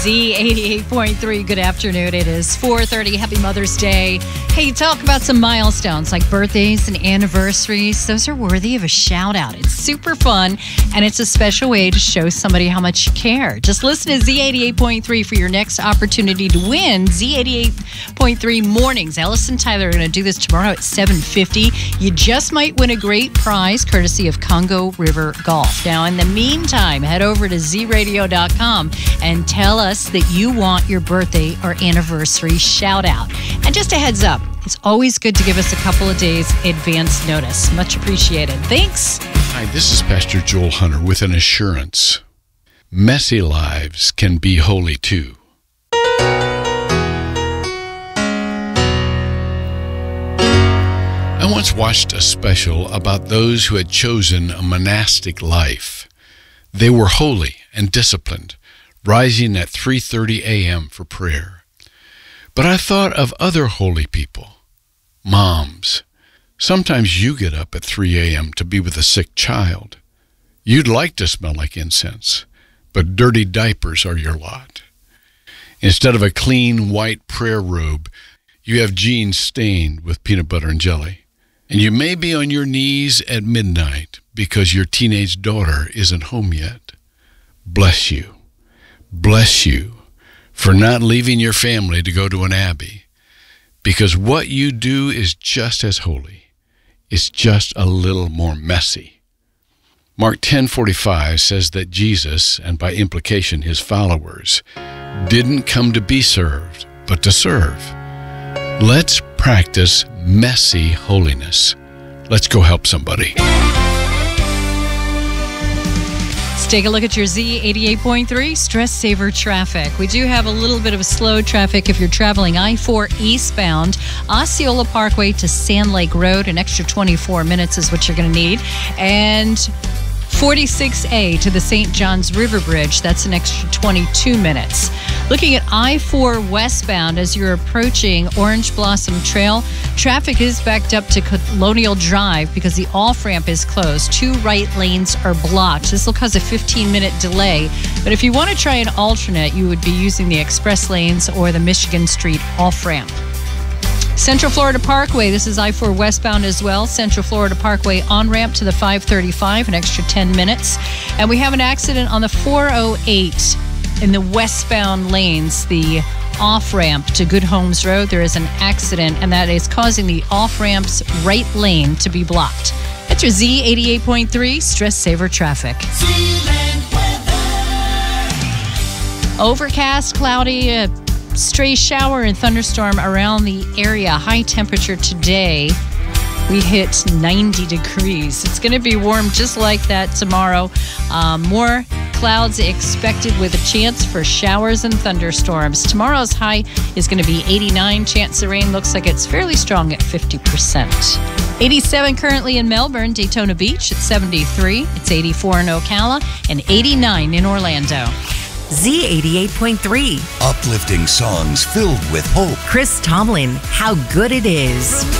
Z88.3. Good afternoon. It is 4:30. Happy Mother's Day. Hey, talk about some milestones like birthdays and anniversaries. Those are worthy of a shout out. It's super fun, and it's a special way to show somebody how much you care. Just listen to Z88.3 for your next opportunity to win Z88.3 mornings. Ellis and Tyler are going to do this tomorrow at 7:50. You just might win a great prize courtesy of Congo River Golf. Now, in the meantime, head over to zradio.com and tell us that you want your birthday or anniversary shout out. And just a heads up, it's always good to give us a couple of days advance notice. Much appreciated. Thanks. Hi, this is Pastor Joel Hunter with an assurance. Messy lives can be holy too. I once watched a special about those who had chosen a monastic life. They were holy and disciplined, rising at 3:30 a.m. for prayer. But I thought of other holy people, moms. Sometimes you get up at 3 a.m. to be with a sick child. You'd like to smell like incense, but dirty diapers are your lot. Instead of a clean white prayer robe, you have jeans stained with peanut butter and jelly. And you may be on your knees at midnight because your teenage daughter isn't home yet. Bless you. Bless you for not leaving your family to go to an abbey, because what you do is just as holy. It's just a little more messy. Mark 10:45 says that Jesus, and by implication his followers, didn't come to be served, but to serve. Let's practice messy holiness. Let's go help somebody. Let's take a look at your Z88.3 Stress Saver traffic. We do have a little bit of a slow traffic if you're traveling I-4 eastbound, Osceola Parkway to Sand Lake Road. An extra 24 minutes is what you're going to need. And 46A to the St. Johns River Bridge, that's an extra 22 minutes. Looking at I-4 westbound as you're approaching Orange Blossom Trail, traffic is backed up to Colonial Drive because the off-ramp is closed. 2 right lanes are blocked. This will cause a 15-minute delay, but if you want to try an alternate, you would be using the express lanes or the Michigan Street off-ramp. Central Florida Parkway, this is I-4 westbound as well. Central Florida Parkway on-ramp to the 535, an extra 10 minutes. And we have an accident on the 408 in the westbound lanes, the off-ramp to Good Homes Road. There is an accident, and that is causing the off-ramp's right lane to be blocked. That's your Z88.3 Stress Saver traffic. Overcast, cloudy, stray shower and thunderstorm around the area. High temperature today. We hit 90 degrees. It's going to be warm just like that tomorrow. More clouds expected with a chance for showers and thunderstorms. Tomorrow's high is going to be 89. Chance of rain looks like it's fairly strong at 50%. 87 currently in Melbourne, Daytona Beach at 73. It's 84 in Ocala and 89 in Orlando. Z88.3. Uplifting songs filled with hope. Chris Tomlin, How Good It Is.